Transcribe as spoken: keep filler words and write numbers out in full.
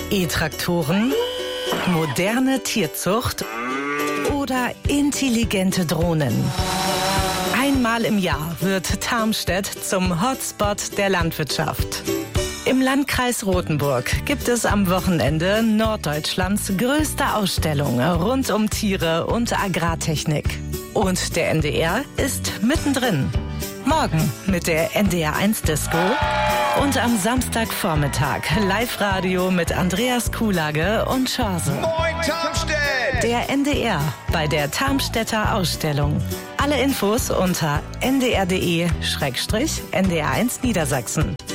E-Traktoren, moderne Tierzucht oder intelligente Drohnen. Einmal im Jahr wird Tarmstedt zum Hotspot der Landwirtschaft. Im Landkreis Rothenburg gibt es am Wochenende Norddeutschlands größte Ausstellung rund um Tiere und Agrartechnik. Und der N D R ist mittendrin. Morgen mit der N D R eins Disco und am Samstagvormittag Live-Radio mit Andreas Kuhlage und Schorse. Moin Tarmstedt! Der N D R bei der Tarmstedter Ausstellung. Alle Infos unter n d r punkt d e Schrägstrich N D R eins Niedersachsen.